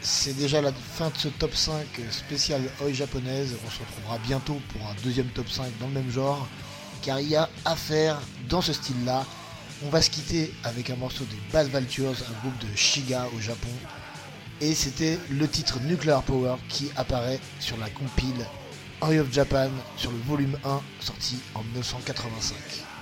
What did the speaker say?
c'est déjà la fin de ce top 5 spécial Oi japonaise. On se retrouvera bientôt pour un deuxième top 5 dans le même genre, car il y a à faire dans ce style-là. On va se quitter avec un morceau des Bad Vultures, un groupe de Shiga au Japon. Et c'était le titre Nuclear Power qui apparaît sur la compile Oi of Japan sur le volume 1 sorti en 1985.